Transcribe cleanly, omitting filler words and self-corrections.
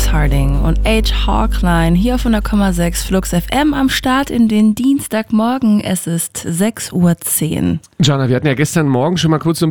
Max Harding und H. Hawkline hier auf 100,6 Flux FM am Start in den Dienstagmorgen. Es ist 6:10 Uhr. Jana, wir hatten ja gestern Morgen schon mal kurz so